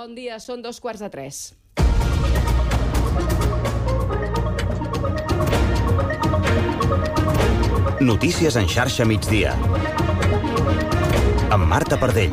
Bon dia, són 2:45. Notícies en xarxa migdia. Amb Marta Pardell.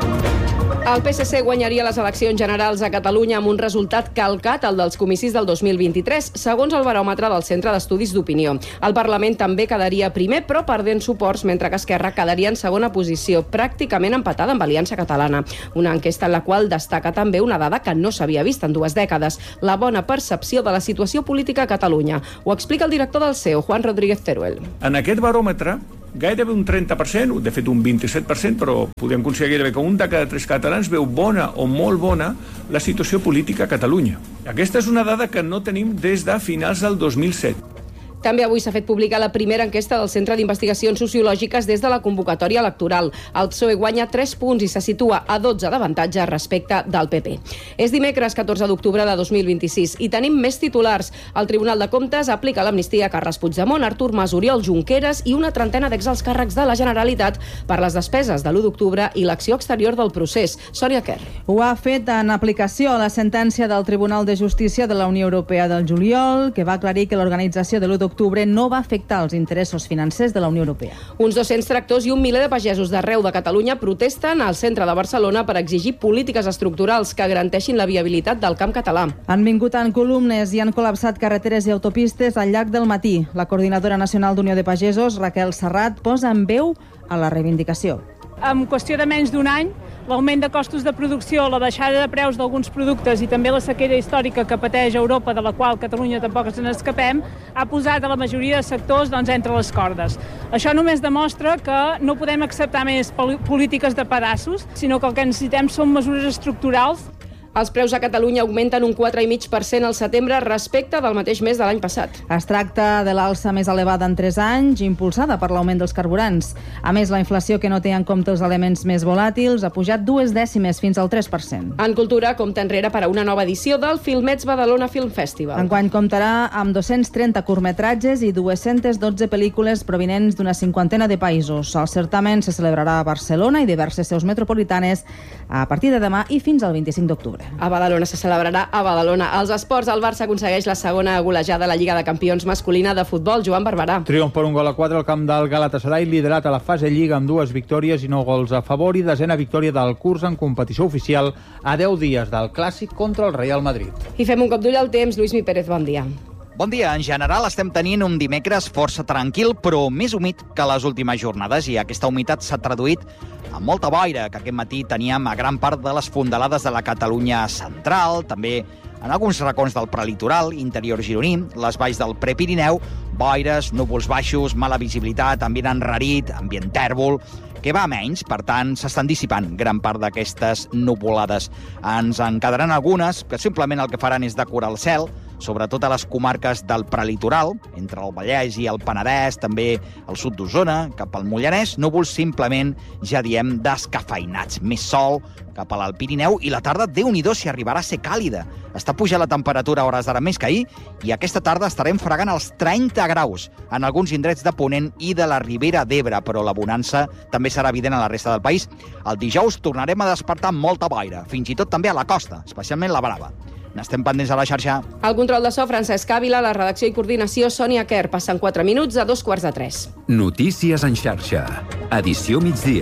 El PSC guanyaria les eleccions generals a Catalunya amb un resultat calcat al dels comicis del 2023, segons el baròmetre del Centre d'Estudis d'Opinió. El Parlament també quedaria primer, però perdent suports, mentre que Esquerra quedaria en segona posició, pràcticament empatada amb Aliança Catalana. Una enquesta en la qual destaca també una dada que no s'havia vist en 2 dècades, la bona percepció de la situació política a Catalunya. Ho explica el director del CEO, Juan Rodríguez Teruel. En aquest baròmetre, gairebé un 30%, de fet un 27%, però podem considerar gairebé que un de cada 3 catalans veu bona o molt bona la situació política a Catalunya. Aquesta és una dada que no tenim des de finals del 2007. També avui s'ha fet pública la primera enquesta del Centre d'Investigacions Sociològiques des de la convocatòria electoral. El PSOE guanya 3 punts i se situa a 12 d'avantatge respecte del PP. És dimecres 14 d'octubre de 2026 i tenim més titulars. El Tribunal de Comptes aplica l'amnistia a Carles Puigdemont, Artur Mas, Oriol Junqueras i una trentena d'exalts càrrecs de la Generalitat per les despeses de l'1 d'octubre i l'acció exterior del procés. Sònia Kerr. Ho ha fet en aplicació a la sentència del Tribunal de Justícia de la Unió Europea del juliol, que va aclarir que l'organització de l'1 d'octubre no va afectar els interessos financers de la Unió Europea. Uns 200 tractors i un miler de pagesos d'arreu de Catalunya protesten al centre de Barcelona per exigir polítiques estructurals que garanteixin la viabilitat del camp català. Han vingut en columnes i han col·lapsat carreteres i autopistes al llarg del matí. La coordinadora nacional d'Unió de Pagesos, Raquel Serrat, posa en veu a la reivindicació. En qüestió de menys d'un any, l'augment de costos de producció, la baixada de preus d'alguns productes i també la sequera històrica que pateix Europa, de la qual Catalunya tampoc ens n'escapem, ha posat a la majoria de sectors entre les cordes. Això només demostra que no podem acceptar més polítiques de pedaços, sinó que el que necessitem són mesures estructurals. Els preus a Catalunya augmenten un 4,5% al setembre respecte del mateix mes de l'any passat. Es tracta de l'alça més elevada en 3 anys, impulsada per l'augment dels carburants. A més, la inflació, que no té en compte els elements més volàtils, ha pujat 2 dècimes fins al 3%. En cultura, compta enrere per a una nova edició del Filmets Badalona Film Festival. Enguany comptarà amb 230 curtmetratges i 212 pel·lícules provinents d'una 50ena de països. El certamen se celebrarà a Barcelona i diverses seus metropolitanes a partir de demà i fins al 25 d'octubre. A Badalona se celebrarà a Badalona. Als esports, el Barça aconsegueix la segona golejada a la Lliga de Campions masculina de futbol. Joan Barberà. Triomf per 1-4 al camp del Galatasaray, liderat a la fase Lliga amb 2 victòries i 9 gols a favor i 10a victòria del curs en competició oficial a 10 dies del Clàssic contra el Real Madrid. I fem un cop d'ull al temps. Lluís Mi Pérez, bon dia. Bon dia. En general estem tenint un dimecres força tranquil, però més humit que les últimes jornades, i aquesta humitat s'ha traduït amb molta boira que aquest matí teníem a gran part de les fondalades de la Catalunya central, també en alguns racons del prelitoral, interior gironí, les valls del Prepirineu, boires, núvols baixos, mala visibilitat, ambient enrarit, ambient tèrbol, que va a menys, per tant, s'estan dissipant gran part d'aquestes nuvolades. Ens en quedaran algunes que simplement el que faran és decorar el cel, sobretot a les comarques del prelitoral, entre el Vallès i el Penedès, també al sud d'Osona, cap al Mollanès, núvols simplement, ja diem, descafeinats. Més sol cap a l'Alt Pirineu i la tarda, Déu-n'hi-do, si arribarà a ser càlida. Està pujant la temperatura a hores d'ara més que ahir i aquesta tarda estarem fregant els 30 graus en alguns indrets de Ponent i de la Ribera d'Ebre, però la bonança també serà evident a la resta del país. El dijous tornarem a despertar amb molta boira, fins i tot també a la costa, especialment la Brava. N'estem pendents a la xarxa. El control de so, Francesc Ávila, la redacció i coordinació, Sònia Kerr. Passen 4 minuts a 2:45. Notícies en xarxa. Edició migdia.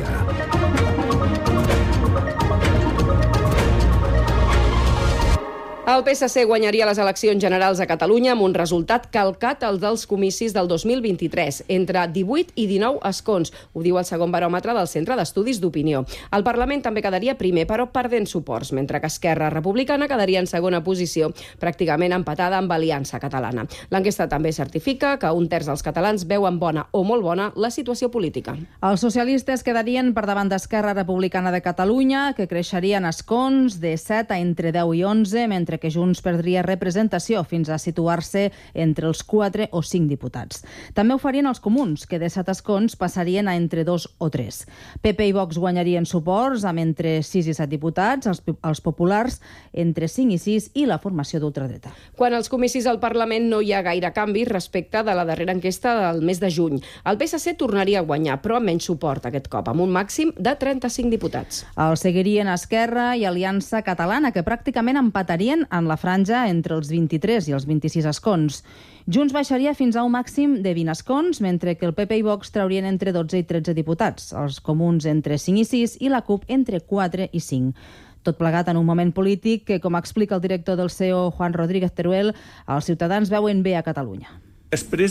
El PSC guanyaria les eleccions generals a Catalunya amb un resultat calcat al dels comicis del 2023, entre 18 i 19 escons. Ho diu el segon baròmetre del Centre d'Estudis d'Opinió. El Parlament també quedaria primer, però perdent suports, mentre que Esquerra Republicana quedaria en segona posició, pràcticament empatada amb Aliança Catalana. L'enquesta també certifica que un terç dels catalans veuen bona o molt bona la situació política. Els socialistes quedarien per davant d'Esquerra Republicana de Catalunya, que creixerien escons de 7 a entre 10 i 11, mentre mentre que Junts perdria representació fins a situar-se entre els 4 o 5 diputats. També ho farien els comuns, que de 7 escons passarien a entre 2 o 3. PP i Vox guanyarien suports amb entre 6 i 7 diputats, els populars entre 5 i 6 i la formació d'ultradreta. Quan als comicis al Parlament no hi ha gaire canvi respecte de la darrera enquesta del mes de juny. El PSC tornaria a guanyar, però amb menys suport aquest cop, amb un màxim de 35 diputats. El seguirien Esquerra i Aliança Catalana, que pràcticament empatarien en la franja entre els 23 i els 26 escons. Junts baixaria fins a un màxim de 20 escons, mentre que el PP i Vox traurien entre 12 i 13 diputats, els comuns entre 5 i 6 i la CUP entre 4 i 5. Tot plegat en un moment polític que, com explica el director del CEO, Juan Rodríguez Teruel, els ciutadans veuen bé a Catalunya. Després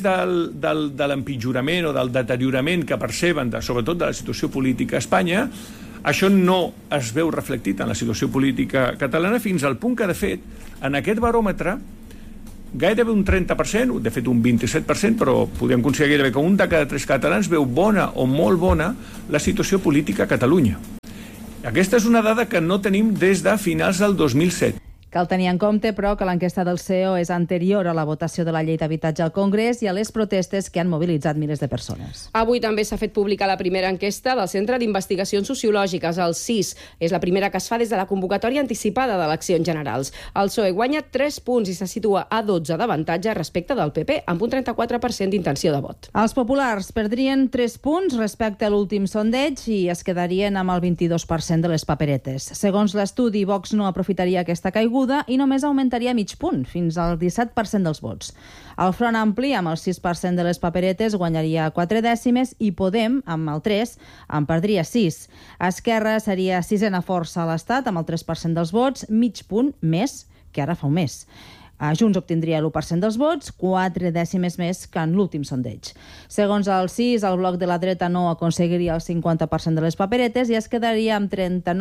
de l'empitjorament o del deteriorament que perceben, sobretot de la situació política a Espanya, això no es veu reflectit en la situació política catalana fins al punt que, de fet, en aquest baròmetre, gairebé un 30%, de fet un 27%, però podem considerar gairebé que un de cada 3 catalans veu bona o molt bona la situació política a Catalunya. Aquesta és una dada que no tenim des de finals del 2007. Cal tenir en compte, però, que l'enquesta del CEO és anterior a la votació de la llei d'habitatge al Congrés i a les protestes que han mobilitzat milers de persones. Avui també s'ha fet pública la primera enquesta del Centre d'Investigacions Sociològiques, el CIS. És la primera que es fa des de la convocatòria anticipada d'eleccions generals. El PSOE guanya 3 punts i se situa a 12 d'avantatge respecte del PP, amb un 34% d'intenció de vot. Els populars perdrien 3 punts respecte a l'últim sondeig i es quedarien amb el 22% de les paperetes. Segons l'estudi, Vox no aprofitaria aquesta caiguda i només augmentaria mig punt, fins al 17% dels vots. El Front Ampli, amb el 6% de les paperetes, guanyaria 4 dècimes i Podem, amb el 3%, en perdria 6. Esquerra seria 6a força a l'Estat, amb el 3% dels vots, mig punt més que ara fa un mes. Junts obtindria l'1% dels vots, 4 dècimes més que en l'últim sondeig. Segons el CIS, el bloc de la dreta no aconseguiria el 50% de les paperetes i es quedaria amb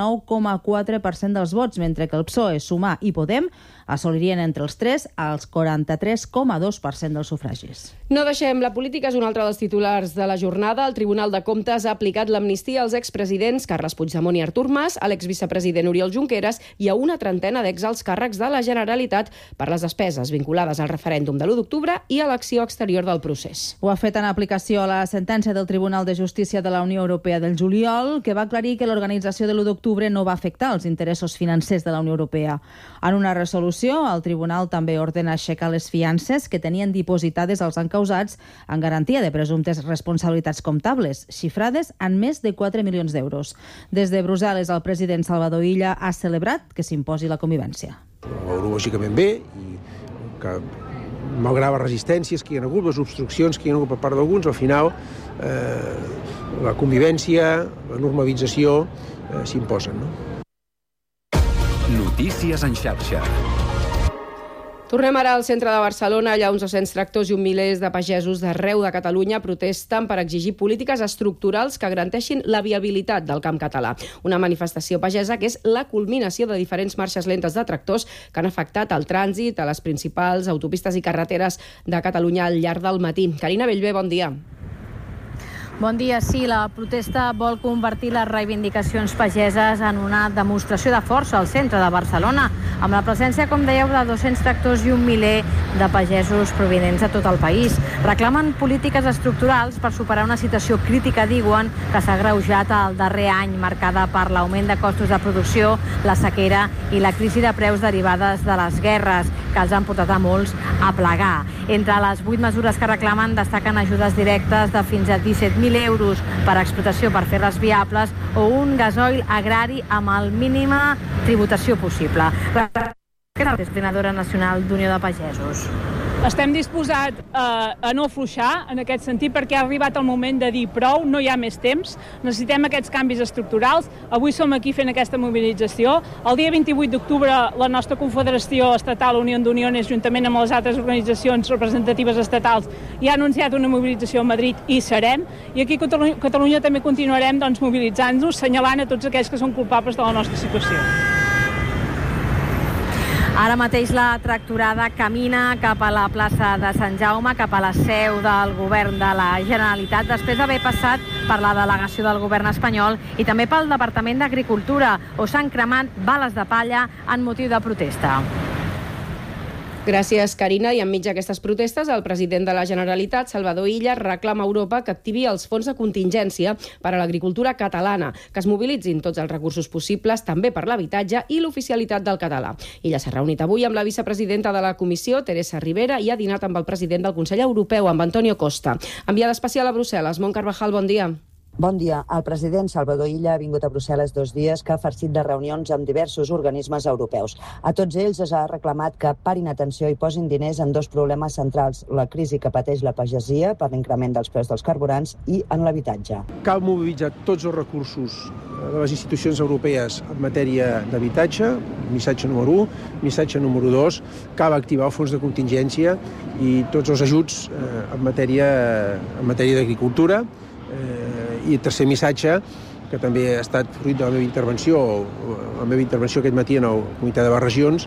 39,4% dels vots, mentre que el PSOE, Sumar i Podem assolirien entre els 3 als 43,2% dels sufragis. No deixem la política, és un altre dels titulars de la jornada. El Tribunal de Comptes ha aplicat l'amnistia als expresidents Carles Puigdemont i Artur Mas, a l'exvicepresident Oriol Junqueras i a una trentena d'exalts càrrecs de la Generalitat per les despeses vinculades al referèndum de l'1 d'octubre i a l'acció exterior del procés. Ho ha fet en aplicació a la sentència del Tribunal de Justícia de la Unió Europea del juliol, que va aclarir que l'organització de l'1 d'octubre no va afectar els interessos financers de la Unió Europea. En una resolució, el Tribunal també ordena aixecar les fiances que tenien dipositades els encausats en garantia de presumptes responsabilitats comptables, xifrades en més de 4 milions d'euros. Des de Brussel·les, el president Salvador Illa ha celebrat que s'imposi la convivència. Ho veurà lògicament bé i que, malgrat les resistències que hi ha hagut, les obstruccions que hi ha hagut per part d'alguns, al final la convivència, la normalització s'imposen, no? Notícies en xarxa. Tornem ara al centre de Barcelona, allà uns 200 tractors i un milers de pagesos d'arreu de Catalunya protesten per exigir polítiques estructurals que garanteixin la viabilitat del camp català. Una manifestació pagesa que és la culminació de diferents marxes lentes de tractors que han afectat el trànsit a les principals autopistes i carreteres de Catalunya al llarg del matí. Carina Bellver, bon dia. Bon dia. Sí, la protesta vol convertir les reivindicacions pageses en una demostració de força al centre de Barcelona, amb la presència, com dèieu, de 200 tractors i un miler de pagesos provinents de tot el país. Reclamen polítiques estructurals per superar una situació crítica, diuen, que s'ha agreujat el darrer any, marcada per l'augment de costos de producció, la sequera i la crisi de preus derivades de les guerres, que els han portat a molts a plegar. Entre les 8 mesures que reclamen destaquen ajudes directes de fins a 17.000 euros per explotació per fer-les viables o un gasoil agrari amb el mínima tributació possible. La coordinadora nacional d'Unió de Pagesos. Estem disposats a no afluixar en aquest sentit perquè ha arribat el moment de dir prou, no hi ha més temps, necessitem aquests canvis estructurals. Avui som aquí fent aquesta mobilització. El dia 28 d'octubre la nostra Confederació Estatal Unió d'Uniones, juntament amb les altres organitzacions representatives estatals, ja ha anunciat una mobilització a Madrid i serem. I aquí a Catalunya també continuarem mobilitzant-nos, assenyalant a tots aquells que són culpables de la nostra situació. Ara mateix la tractorada camina cap a la plaça de Sant Jaume, cap a la seu del govern de la Generalitat, després d'haver passat per la delegació del govern espanyol i també pel Departament d'Agricultura, on s'han cremat bales de palla en motiu de protesta. Gràcies, Carina. I enmig d'aquestes protestes, el president de la Generalitat, Salvador Illa, reclama a Europa que activi els fons de contingència per a l'agricultura catalana, que es mobilitzin tots els recursos possibles, també per l'habitatge i l'oficialitat del català. Illa s'ha reunit avui amb la vicepresidenta de la Comissió, Teresa Ribera, i ha dinat amb el president del Consell Europeu, amb Antonio Costa. Enviada especial a Brussel·les, Mont Carvajal, bon dia. Bon dia. El president Salvador Illa ha vingut a Brussel·les 2 dies que ha farcit de reunions amb diversos organismes europeus. A tots ells es ha reclamat que parin atenció i posin diners en 2 problemes centrals: la crisi que pateix la pagesia per l'increment dels preus dels carburants i en l'habitatge. Cal mobilitzar tots els recursos de les institucions europees en matèria d'habitatge, missatge número 1. Missatge número 2, cal activar el fons de contingència i tots els ajuts en matèria d'agricultura. I tercer missatge, que també ha estat fruit de la meva intervenció aquest matí en el Comitè de les Regions,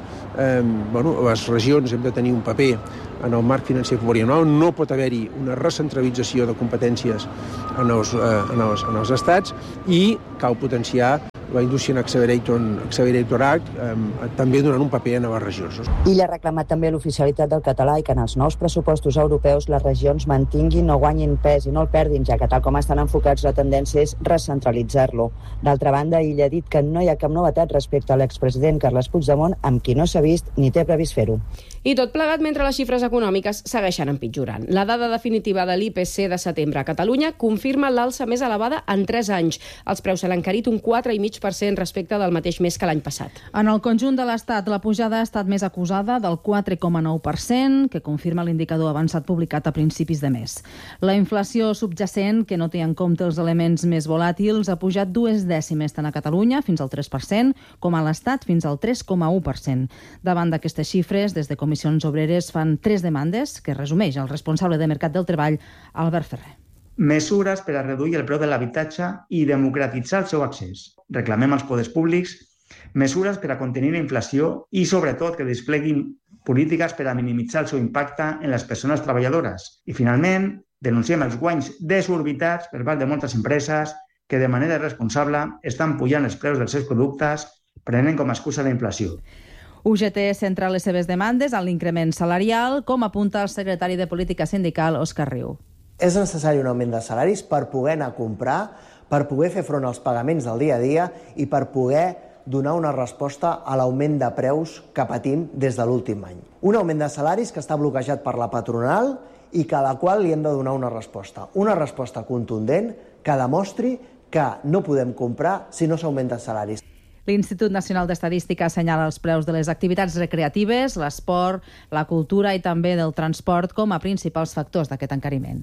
les regions hem de tenir un paper en el marc financer plurianual. No pot haver-hi una recentralització de competències en els estats i cal potenciar la Industrial Accelerator Act, també donant un paper a les regions. Illa ha reclamat també l'oficialitat del català i que en els nous pressupostos europeus les regions mantinguin o guanyin pes i no el perdin, ja que tal com estan enfocats la tendència és recentralitzar-lo. D'altra banda, Illa ha dit que no hi ha cap novetat respecte a l'expresident Carles Puigdemont, amb qui no s'ha vist ni té previst fer-ho. I tot plegat mentre les xifres econòmiques segueixen empitjorant. La dada definitiva de l'IPC de setembre a Catalunya confirma l'alça més elevada en 3 anys. Els preus s'han encarit un 4,5% respecte del mateix mes que l'any passat. En el conjunt de l'Estat, la pujada ha estat més acusada del 4,9%, que confirma l'indicador avançat publicat a principis de mes. La inflació subjacent, que no té en compte els elements més volàtils, ha pujat 2 dècimes tant a Catalunya, fins al 3%, com a l'Estat, fins al 3,1%. Davant d'aquestes xifres, des de Comissions Obreres fan 3 demandes que resumeix el responsable de Mercat del Treball, Albert Ferrer. Mesures per a reduir el preu de l'habitatge i democratitzar el seu accés. Reclamem als poders públics mesures per a contenir la inflació i, sobretot, que despleguin polítiques per a minimitzar el seu impacte en les persones treballadores. I, finalment, denunciem els guanys desorbitats per part de moltes empreses que, de manera irresponsable, estan pujant els preus dels seus productes, prenent com a excusa la inflació. UGT centra les seves demandes en l'increment salarial, com apunta el secretari de Política Sindical, Òscar Riu. És necessari un augment de salaris per poder anar a comprar, per poder fer front als pagaments del dia a dia i per poder donar una resposta a l'augment de preus que patim des de l'últim any. Un augment de salaris que està bloquejat per la patronal i a la qual li hem de donar una resposta contundent que demostri que no podem comprar si no s'augmenten salaris. L'Institut Nacional d'Estadística assenyala els preus de les activitats recreatives, l'esport, la cultura i també del transport com a principals factors d'aquest encariment.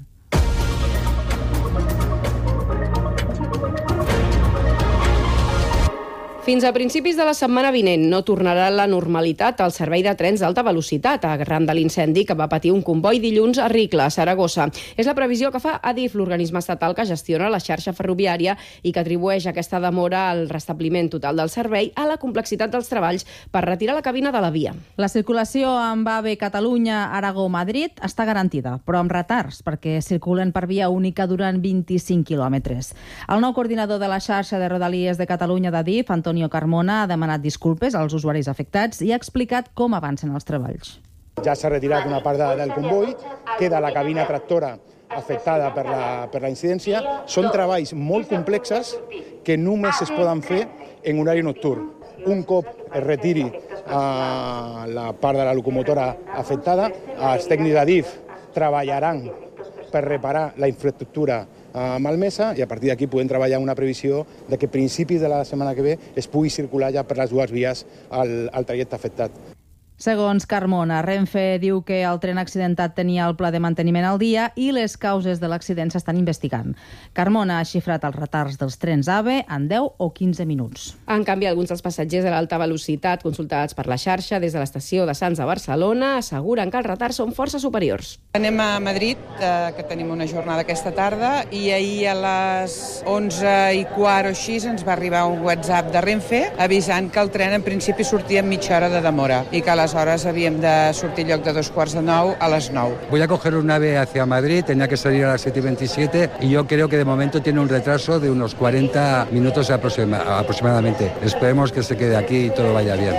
Fins a principis de la setmana vinent no tornarà la normalitat al servei de trens d'alta velocitat arran de l'incendi que va patir un comboi dilluns a Ricla, a Saragossa. És la previsió que fa Adif, l'organisme estatal que gestiona la xarxa ferroviària i que atribueix aquesta demora al restabliment total del servei a la complexitat dels treballs per retirar la cabina de la via. La circulació amb AVE Catalunya-Aragó-Madrid està garantida, però amb retards, perquè circulen per via única durant 25 quilòmetres. El nou coordinador de la xarxa de Rodalies de Catalunya d'Adif, Antonio Carmona, ha demanat disculpes als usuaris afectats i ha explicat com avancen els treballs. Ja s'ha retirat una part del comboi, queda la cabina tractora afectada per la incidència. Són treballs molt complexes que només es poden fer en horari nocturn. Un cop es retiri la part de la locomotora afectada, els tècnics d'Adif treballaran per reparar la infraestructura malmesa i a partir d'aquí podem treballar una previsió de que a principis de la setmana que ve es pugui circular ja per les 2 vies al trajecte afectat. Segons Carmona, Renfe diu que el tren accidentat tenia el pla de manteniment al dia i les causes de l'accident s'estan investigant. Carmona ha xifrat els retards dels trens AVE en 10 o 15 minuts. En canvi, alguns dels passatgers de l'alta velocitat consultats per la xarxa des de l'estació de Sants a Barcelona asseguren que els retards són força superiors. Anem a Madrid, que tenim una jornada aquesta tarda, i ahir a les 11:15 o així ens va arribar un WhatsApp de Renfe avisant que el tren en principi sortia en mitja hora de demora i que aleshores havíem de sortir lloc de 8:45 a les 9. Voy a coger un AVE hacia Madrid, tenía que salir a las 7:27 y yo creo que de momento tiene un retraso de unos 40 minutos aproximadamente. Esperemos que se quede aquí y todo vaya bien.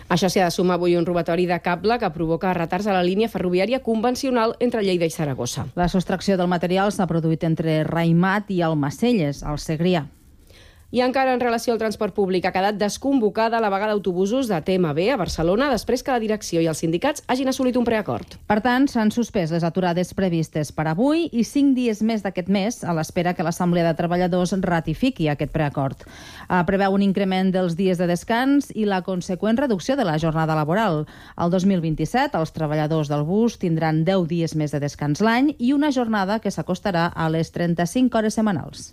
Això s'hi ha de sumar avui un robatori de cable que provoca retards a la línia ferroviària convencional entre Lleida i Saragossa. La sostracció del material s'ha produït entre Raimat i Almacelles, al Segrià. I encara en relació al transport públic, ha quedat desconvocada la vaga d'autobusos de TMB a Barcelona després que la direcció i els sindicats hagin assolit un preacord. Per tant, s'han suspès les aturades previstes per avui i 5 dies més d'aquest mes a l'espera que l'Assemblea de Treballadors ratifiqui aquest preacord. Preveu un increment dels dies de descans i la conseqüent reducció de la jornada laboral. El 2027, els treballadors del bus tindran 10 dies més de descans l'any i una jornada que s'acostarà a les 35 hores setmanals.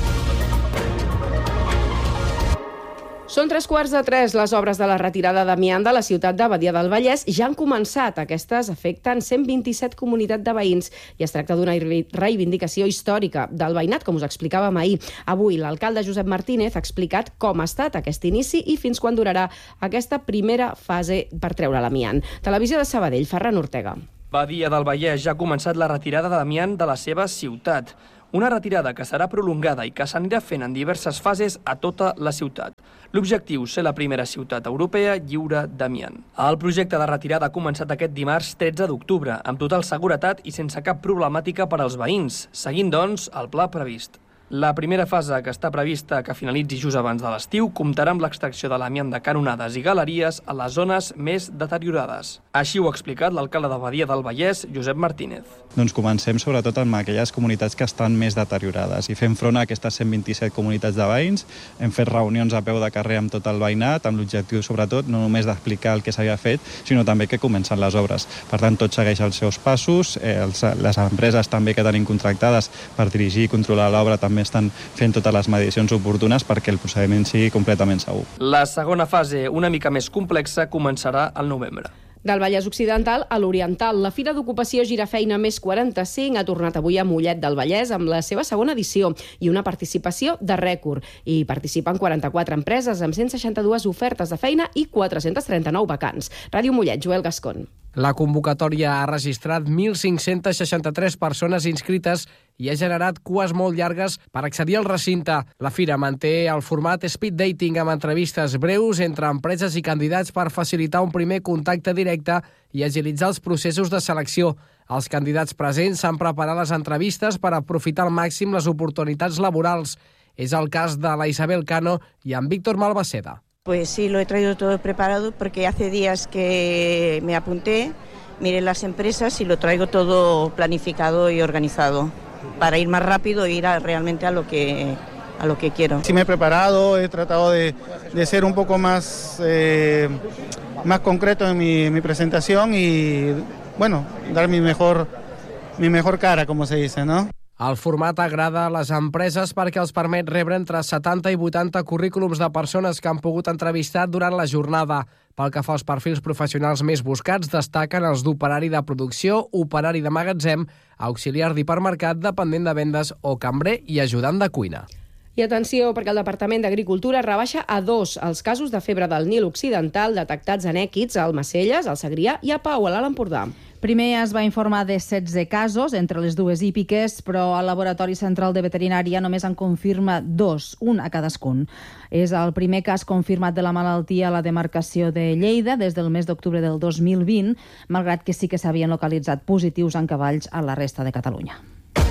Són 3:15. Les obres de la retirada d'amiant de la ciutat de Badia del Vallès ja han començat. Aquestes afecten 127 comunitats de veïns i es tracta d'una reivindicació històrica del veïnat, com us explicàvem ahir. Avui l'alcalde Josep Martínez ha explicat com ha estat aquest inici i fins quan durarà aquesta primera fase per treure l'amiant. Televisió de Sabadell, Ferran Ortega. Badia del Vallès ja ha començat la retirada d'amiant de la seva ciutat. Una retirada que serà prolongada i que s'anirà fent en diverses fases a tota la ciutat. L'objectiu, ser la primera ciutat europea lliure d'amiant. El projecte de retirada ha començat aquest dimarts 13 d'octubre, amb total seguretat i sense cap problemàtica per als veïns, seguint, doncs, el pla previst. La primera fase, que està prevista que finalitzi just abans de l'estiu, comptarà amb l'extracció de l'amiant de canonades i galeries a les zones més deteriorades. Així ho ha explicat l'alcalde de Badia del Vallès, Josep Martínez. Doncs comencem sobretot amb aquelles comunitats que estan més deteriorades i fem front a aquestes 127 comunitats de veïns. Hem fet reunions a peu de carrer amb tot el veïnat, amb l'objectiu sobretot no només d'explicar el que s'havia fet, sinó també que comencen les obres. Per tant, tot segueix els seus passos, les empreses també que tenim contractades per dirigir i controlar l'obra també estan fent totes les mediacions oportunes perquè el procediment sigui completament segur. La segona fase, una mica més complexa, començarà al novembre. Del Vallès Occidental a l'Oriental, la Fira d'Ocupació Girafeina Més 45 ha tornat avui a Mollet del Vallès amb la seva segona edició i una participació de rècord. Hi participen 44 empreses amb 162 ofertes de feina i 439 vacants. Ràdio Mollet, Joel Gascon. La convocatòria ha registrat 1.563 persones inscrites i ha generat cues molt llargues per accedir al recinte. La fira manté el format speed dating amb entrevistes breus entre empreses i candidats per facilitar un primer contacte directe i agilitzar els processos de selecció. Els candidats presents s'han preparat les entrevistes per aprofitar al màxim les oportunitats laborals. És el cas de la Isabel Cano i en Víctor Malvaseda. Pues sí, lo he traído todo preparado porque hace días que me apunté, miré las empresas y lo traigo todo planificado y organizado para ir más rápido e ir realmente a lo que quiero. Sí me he preparado, he tratado de ser un poco más concreto en mi presentación y, bueno, dar mi mejor cara, como se dice, ¿no? El format agrada a les empreses perquè els permet rebre entre 70 i 80 currículums de persones que han pogut entrevistar durant la jornada. Pel que fa als perfils professionals més buscats, destaquen els d'operari de producció, operari de magatzem, auxiliar d'hipermercat, dependent de vendes o cambrer i ajudant de cuina. I atenció, perquè el Departament d'Agricultura rebaixa a 2 els casos de febre del Nil Occidental detectats en èquids a Almacelles, al Segrià i a Pau, a l'Alt Empordà. Primer es va informar de 16 casos entre les dues hípiques, però el Laboratori Central de Veterinària només en confirma 2, un a cadascun. És el primer cas confirmat de la malaltia a la demarcació de Lleida des del mes d'octubre del 2020, malgrat que sí que s'havien localitzat positius en cavalls a la resta de Catalunya.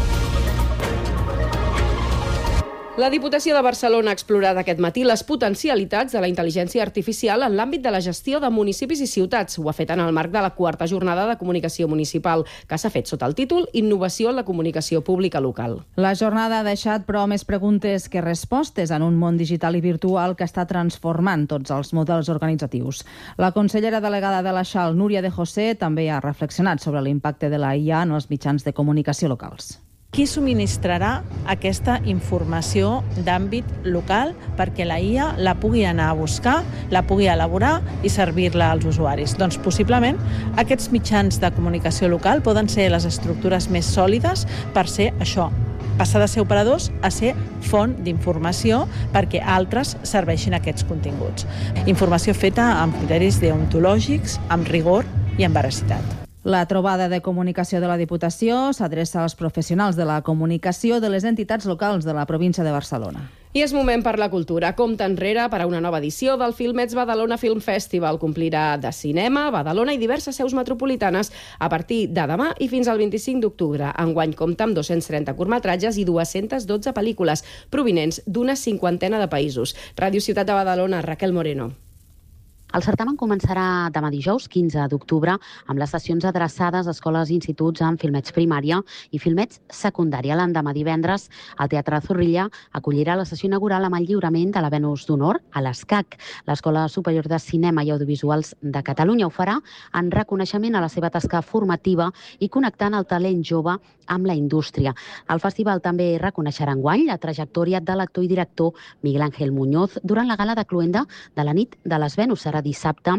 La Diputació de Barcelona ha explorat aquest matí les potencialitats de la intel·ligència artificial en l'àmbit de la gestió de municipis i ciutats. Ho ha fet en el marc de la 4ª jornada de comunicació municipal, que s'ha fet sota el títol Innovació en la comunicació pública local. La jornada ha deixat, però, més preguntes que respostes en un món digital i virtual que està transformant tots els models organitzatius. La consellera delegada de la XAL, Núria de José, també ha reflexionat sobre l'impacte de la IA en els mitjans de comunicació locals. Qui subministrarà aquesta informació d'àmbit local perquè la IA la pugui anar a buscar, la pugui elaborar i servir-la als usuaris? Doncs possiblement aquests mitjans de comunicació local poden ser les estructures més sòlides per ser això, passar de ser operadors a ser font d'informació perquè altres serveixin aquests continguts. Informació feta amb criteris deontològics, amb rigor i amb veracitat. La trobada de comunicació de la Diputació s'adreça als professionals de la comunicació de les entitats locals de la província de Barcelona. I és moment per la cultura. Compte enrere per a una nova edició del Filmets Badalona Film Festival. Complirà de cinema, Badalona i diverses seus metropolitanes a partir de demà i fins al 25 d'octubre. Enguany compta amb 230 curtmetratges i 212 pel·lícules provinents d'una cinquantena de països. Ràdio Ciutat de Badalona, Raquel Moreno. El certamen començarà demà dijous, 15 d'octubre, amb les sessions adreçades a escoles i instituts amb filmets primària i filmets secundària. L'endemà divendres, el Teatre Zorrilla acollirà la sessió inaugural amb el lliurament de la Venus d'Honor a l'ESCAC. l'Escola Superior de Cinema i Audiovisuals de Catalunya ho farà en reconeixement a la seva tasca formativa i connectant el talent jove amb la indústria. El festival també reconeixerà enguany la trajectòria de l'actor i director Miguel Ángel Muñoz durant la gala de cloenda de la nit de les Venus. Serà dissabte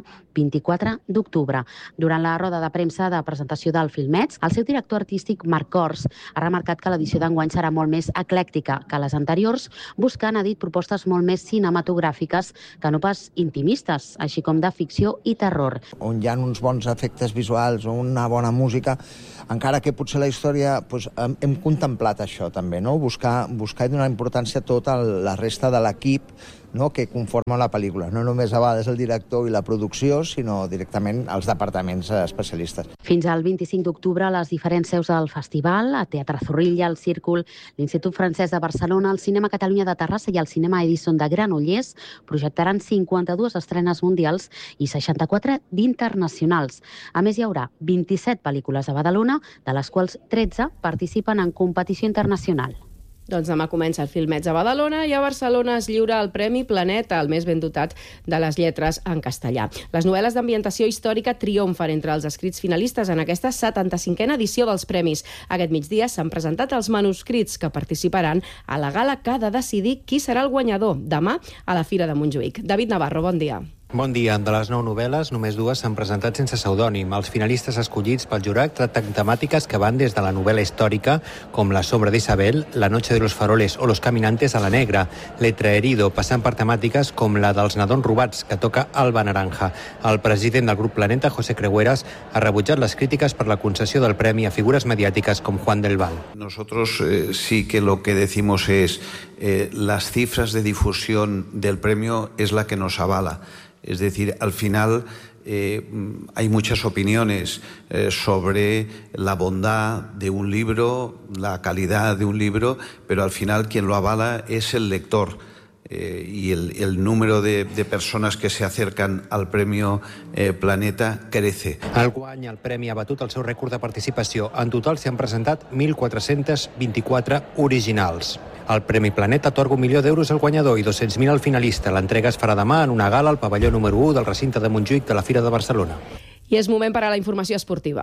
24 d'octubre. Durant la roda de premsa de presentació del Filmets, el seu director artístic, Marc Cors, ha remarcat que l'edició d'enguany serà molt més eclèctica que les anteriors, buscant, ha dit, propostes molt més cinematogràfiques que no pas intimistes, així com de ficció i terror. On hi ha uns bons efectes visuals o una bona música, encara que potser la història, hem contemplat això també, no? Buscar i donar importància a tota la resta de l'equip que conforma la pel·lícula. No només a vegades el director i la producció, sinó directament els departaments especialistes. Fins al 25 d'octubre, les diferents seus del festival, el Teatre Zorrilla, el Círcul, l'Institut Francès de Barcelona, el Cinema Catalunya de Terrassa i el Cinema Edison de Granollers projectaran 52 estrenes mundials i 64 d'internacionals. A més, hi haurà 27 pel·lícules a Badalona, de les quals 13 participen en competició internacional. Doncs demà comença el Filmets a Badalona i a Barcelona es lliura el Premi Planeta, el més ben dotat de les lletres en castellà. Les novel·les d'ambientació històrica triomfen entre els escrits finalistes en aquesta 75a edició dels premis. Aquest migdia s'han presentat els manuscrits que participaran a la gala que ha de decidir qui serà el guanyador demà a la Fira de Montjuïc. David Navarro, bon dia. Bon dia. De les 9 novel·les, només 2 s'han presentat sense pseudònim. Els finalistes escollits pel jurat tracten temàtiques que van des de la novel·la històrica, com La sombra d'Isabel, La noche de los faroles o Los caminantes a la negra, Letra herido, passant per temàtiques com la dels nadons robats, que toca Alba Naranja. El president del grup Planeta, José Cregueras, ha rebutjat les crítiques per la concessió del premi a figures mediàtiques com Juan del Val. Nosotros sí que lo que decimos es las cifras de difusión del premio es la que nos avala. Es decir, al final hay muchas opiniones sobre la bondad de un libro, la calidad de un libro, pero al final quien lo avala es el lector. Y el número de persones que se acercan al Premio Planeta crece. El guany, el premi ha batut el seu rècord de participació. En total s'hi han presentat 1.424 originals. El Premi Planeta atorga 1 milió d'euros al guanyador i 200.000 al finalista. L'entrega es farà demà en una gala al pavelló número 1 del recinte de Montjuïc de la Fira de Barcelona. I és moment per a la informació esportiva,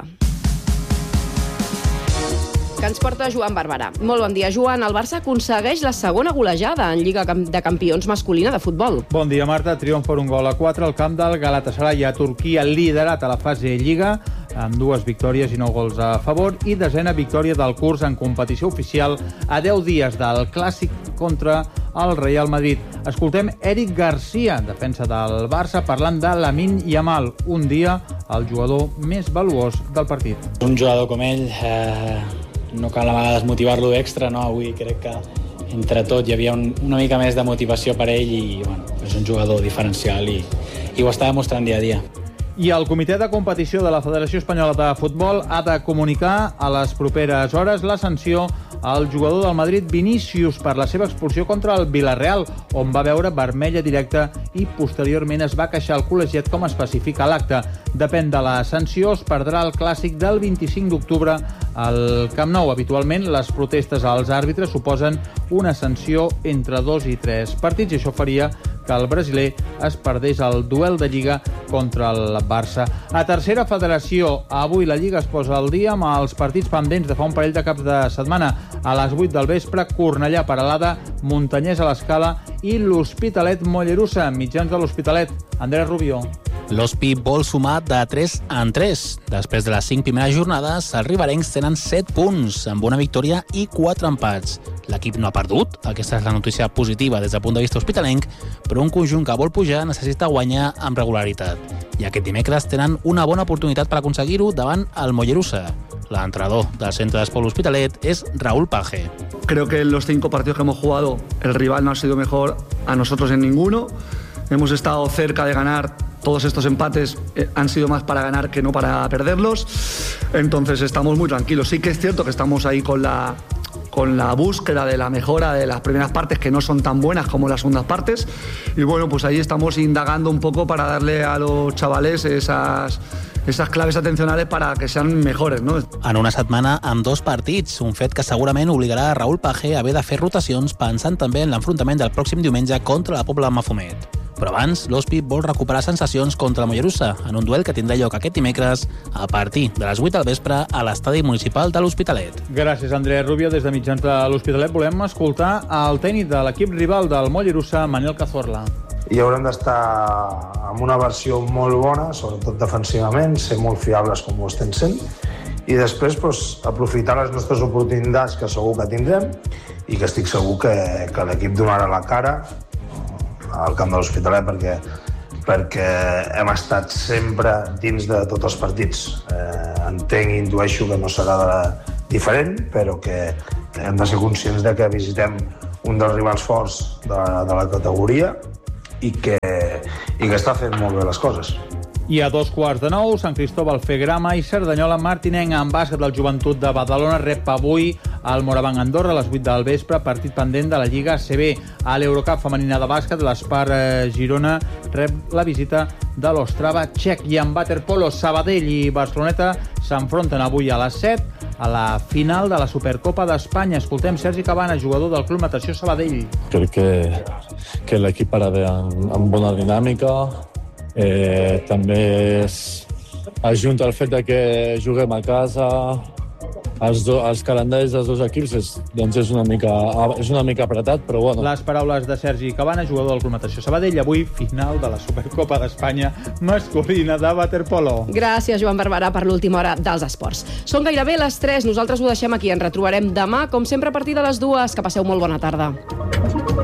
que ens porta Joan Barberà. Molt bon dia, Joan. El Barça aconsegueix la segona golejada en Lliga de Campions masculina de futbol. Bon dia, Marta. Triomf per 1-4 al camp del Galatasaray a Turquia, liderat a la fase Lliga, amb 2 victòries i 9 gols a favor, i 10ª victòria del curs en competició oficial a 10 dies del Clàssic contra el Real Madrid. Escoltem Eric Garcia, defensa del Barça, parlant de Lamine Yamal, un dia el jugador més valuós del partit. Un jugador com ell no cal a vegades motivar-lo extra, no? Avui crec que entre tot hi havia una mica més de motivació per ell i és un jugador diferencial i ho està demostrant dia a dia. I el comitè de competició de la Federació Espanyola de Futbol ha de comunicar a les properes hores la sanció al jugador del Madrid Vinícius per la seva expulsió contra el Villarreal, on va veure vermella directa i posteriorment es va queixar el col·legiat, com especifica a l'acte. Depèn de la sanció, es perdrà el Clàssic del 25 d'octubre al Camp Nou. Habitualment, les protestes als àrbitres suposen una sanció entre 2 i 3 partits i això faria que el brasiler es perdés el duel de Lliga contra el Barça. A tercera federació, avui la Lliga es posa al dia amb els partits pendents de fa un parell de caps de setmana. A les 8 del vespre, Cornellà, Peralada, Montanyès a l'Escala i l'Hospitalet Mollerussa, mitjans de l'Hospitalet. Andrés Rubio. L'Hospi vol sumar de 3 en 3. Després de les 5 primeres jornades, els riberencs tenen 7 punts, amb una victòria i 4 empats. L'equip no ha perdut, aquesta és la notícia positiva des del punt de vista hospitalenc, però un conjunt que vol pujar necessita guanyar amb regularitat. i aquest dimecres tenen una bona oportunitat per aconseguir-ho davant el Mollerussa. L'entrenador del centre d'Esport L'Hospitalet és Raúl Page. Creo que en los 5 partidos que hemos jugado el rival no ha sido mejor a nosotros en ninguno. Hemos estado cerca de ganar. Todos estos empates han sido más para ganar que no para perderlos. Entonces estamos muy tranquilos. Sí que es cierto que estamos ahí con la búsqueda de la mejora de las primeras partes, que no son tan buenas como las segundas partes. Y bueno, pues ahí estamos indagando un poco para darle a los chavales esas claves atencionales para que sean mejores, ¿no? En una setmana amb 2 partits, un fet que segurament obligarà a Raúl Page a haver de fer rotacions pensant també en l'enfrontament del pròxim diumenge contra la Pobla de Mafumet. Però abans, l'Hospi vol recuperar sensacions contra el Mollerussa en un duel que tindrà lloc aquest dimecres a partir de les 8 del vespre a l'estadi municipal de l'Hospitalet. Gràcies, Andrea Rubio. Des de mitjans de l'Hospitalet volem escoltar el tècnic de l'equip rival del Mollerussa, Manel Cazorla. I haurem d'estar amb una versió molt bona, sobretot defensivament, ser molt fiables com ho estem sent, i després aprofitar les nostres oportunitats, que segur que tindrem, i que estic segur que l'equip donarà la cara al camp de l'Hospitalet, perquè hem estat sempre dins de tots els partits. Entenc i intueixo que no serà diferent, però que hem de ser conscients de que visitem un dels rivals forts de la categoria i que està fent molt bé les coses. I a 8:15, Sant Cristóbal Fegrama i Cerdanyola Martinenc. En bàsquet, el Joventut de Badalona rep avui al Morabanc Andorra a les 8 del vespre, partit pendent de la Lliga ACB. A l'Eurocup femenina de bàsquet, l'Espar Girona rep la visita de l'Ostrava txec. I en waterpolo, Sabadell i Barceloneta s'enfronten avui a les 7 a la final de la Supercopa d'Espanya. Escoltem Sergi Cabana, jugador del Club Natació Sabadell. Crec que l'equip ara ve amb bona dinàmica. També ajunta el fet que juguem a casa, els calendaris dels dos equips és una mica apretat, però bueno. Les paraules de Sergi Cabana, jugador del Club Natació Sabadell, avui final de la Supercopa d'Espanya masculina de waterpolo. Gràcies, Joan Barberà, per l'última hora dels esports. Són gairebé les 3, nosaltres ho deixem aquí, ens retrobarem demà, com sempre a partir de les 2. Que passeu molt bona tarda.